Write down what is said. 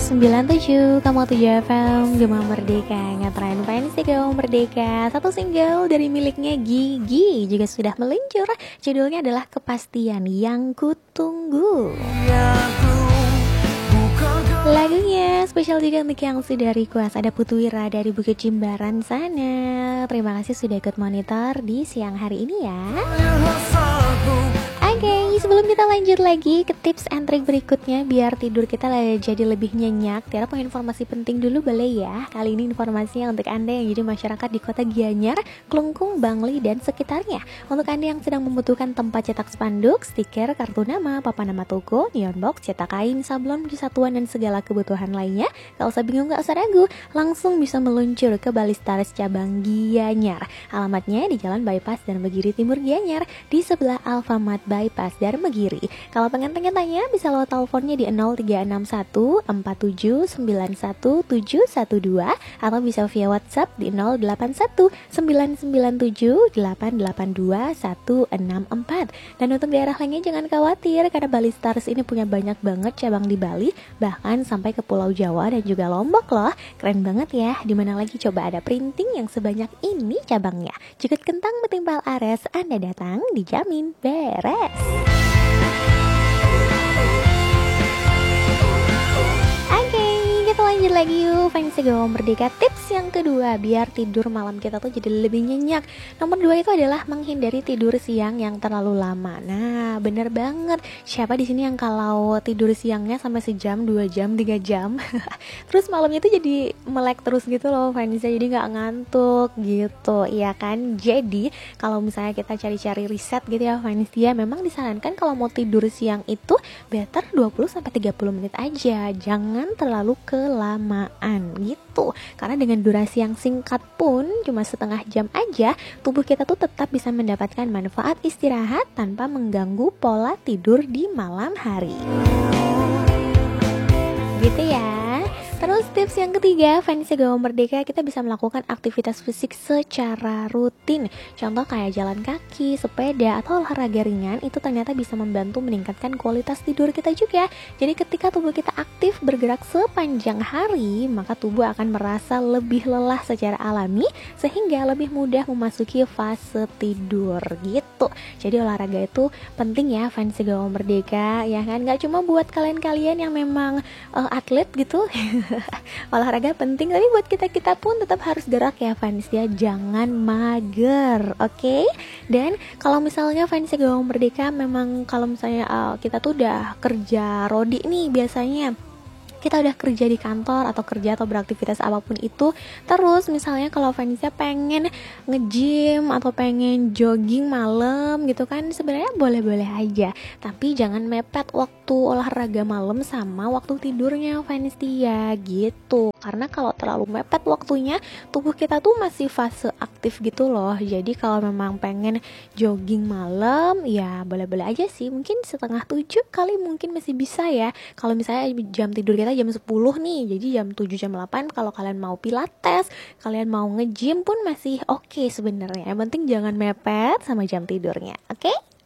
97,7 FM Gema Merdeka ngetren fans Gema Merdeka. Satu single dari miliknya Gigi juga sudah meluncur. Judulnya adalah Kepastian Yang Kutunggu. Lagunya spesial juga untuk yang sudah request. Ada Putwira dari Bukit Jimbaran sana. Terima kasih sudah ikut monitor di siang hari ini ya. Oke, sebelum kita lanjut lagi ke tips and trick berikutnya biar tidur kita jadi lebih nyenyak, Tiara punya informasi penting dulu boleh ya. Kali ini informasinya untuk Anda yang jadi masyarakat di kota Gianyar, Klungkung, Bangli, dan sekitarnya. Untuk Anda yang sedang membutuhkan tempat cetak spanduk, stiker, kartu nama, papan nama toko, neon box, cetak kain, sablon, persatuan, dan segala kebutuhan lainnya, gak usah bingung, gak usah ragu, langsung bisa meluncur ke Balistaris cabang Gianyar. Alamatnya di Jalan Bypass Darmagiri Timur Gianyar, di sebelah Alfamart Bypass Darmagiri. Kalau pengen tanya-tanya bisa lewat teleponnya di 0361 4791 712 atau bisa via WhatsApp di 081 997 882 164. Dan untuk daerah lainnya jangan khawatir karena Balistaris ini punya banyak banget cabang di Bali, bahkan sampai ke Pulau Jawa dan juga Lombok loh. Keren banget ya, dimana lagi coba ada printing yang sebanyak ini cabangnya. Jukut kentang betimpal ares, Anda datang dijamin beres. Kita lanjut lagi yuk, fans Gema Merdeka. Tips yang kedua biar tidur malam kita tuh jadi lebih nyenyak. Nomor 2 itu adalah menghindari tidur siang yang terlalu lama. Nah, bener banget. Siapa di sini yang kalau tidur siangnya sampai sejam, 2 jam, 3 jam, terus malamnya itu jadi melek terus gitu loh, fansnya, jadi nggak ngantuk gitu, iya kan? Jadi kalau misalnya kita cari-cari riset gitu ya, fans dia memang disarankan kalau mau tidur siang itu better 20-30 menit aja, jangan terlalu kelamaan gitu. Karena dengan durasi yang singkat pun cuma setengah jam aja, tubuh kita tuh tetap bisa mendapatkan manfaat istirahat tanpa mengganggu pola tidur di malam hari. Gitu ya. Terus tips yang ketiga, fans Gema Merdeka, kita bisa melakukan aktivitas fisik secara rutin. Contoh kayak jalan kaki, sepeda, atau olahraga ringan, itu ternyata bisa membantu meningkatkan kualitas tidur kita juga. Jadi ketika tubuh kita aktif bergerak sepanjang hari, maka tubuh akan merasa lebih lelah secara alami, sehingga lebih mudah memasuki fase tidur gitu. Jadi olahraga itu penting ya, fans Gema Merdeka, ya kan? Gak cuma buat kalian-kalian yang memang atlet gitu. Olahraga penting, tapi buat kita pun tetap harus gerak ya fans ya, jangan mager, oke? Dan kalau misalnya fans Gema Merdeka memang kalau misalnya kita tuh udah kerja rodi nih, biasanya kita udah kerja di kantor atau kerja atau beraktivitas apapun itu, terus misalnya kalau fansnya pengen nge-gym atau pengen jogging malam gitu kan, sebenarnya boleh-boleh aja, tapi jangan mepet waktu olahraga malam sama waktu tidurnya fans dia gitu. Karena kalau terlalu mepet waktunya, tubuh kita tuh masih fase aktif gitu loh. Jadi kalau memang pengen jogging malam, ya boleh-boleh aja sih, mungkin setengah 7 kali mungkin masih bisa ya. Kalau misalnya jam tidur kita jam 10 nih, jadi jam 7 jam 8 kalau kalian mau pilates, kalian mau nge-gym pun masih oke sebenarnya. Yang penting jangan mepet sama jam tidurnya, oke?